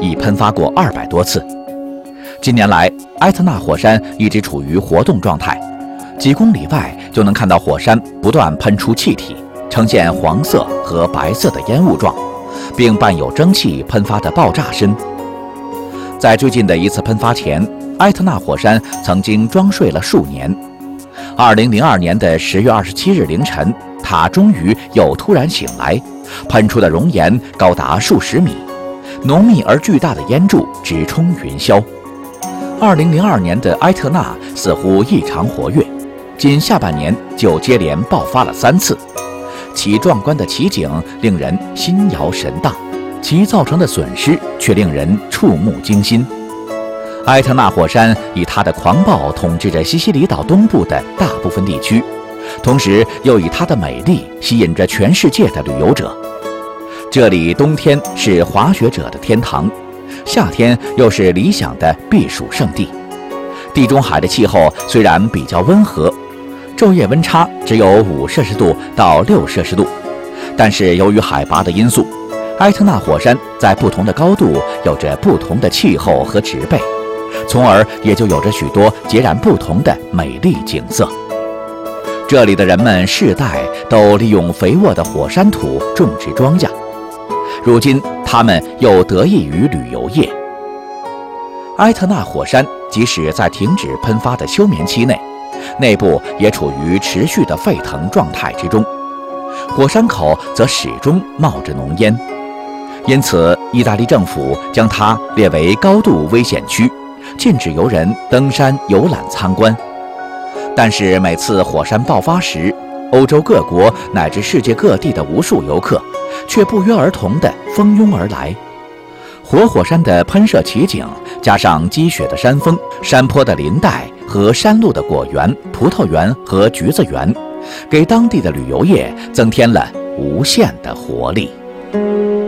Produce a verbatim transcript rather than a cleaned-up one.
已喷发过二百多次。近年来，埃特纳火山一直处于活动状态，几公里外就能看到火山不断喷出气体，呈现黄色和白色的烟雾状，并伴有蒸汽喷发的爆炸声。在最近的一次喷发前，埃特纳火山曾经装睡了数年。二零零二年的十月二十七日凌晨，它终于又突然醒来，喷出的熔岩高达数十米，浓密而巨大的烟柱直冲云霄。二零零二年的埃特纳似乎异常活跃，仅下半年就接连爆发了三次。其壮观的奇景令人心摇神荡，其造成的损失却令人触目惊心。埃特纳火山以它的狂暴统治着西西里岛东部的大部分地区，同时又以它的美丽吸引着全世界的旅游者。这里冬天是滑雪者的天堂，夏天又是理想的避暑胜地。地中海的气候虽然比较温和，昼夜温差只有五摄氏度到六摄氏度，但是由于海拔的因素，埃特纳火山在不同的高度有着不同的气候和植被，从而也就有着许多截然不同的美丽景色。这里的人们世代都利用肥沃的火山土种植庄稼，如今他们又得益于旅游业。埃特纳火山即使在停止喷发的休眠期内，内部也处于持续的沸腾状态之中，火山口则始终冒着浓烟。因此，意大利政府将它列为高度危险区，禁止游人登山游览参观。但是每次火山爆发时，欧洲各国乃至世界各地的无数游客却不约而同地蜂拥而来。活火山的喷射奇景，加上积雪的山峰、山坡的林带和山路的果园、葡萄园和橘子园，给当地的旅游业增添了无限的活力。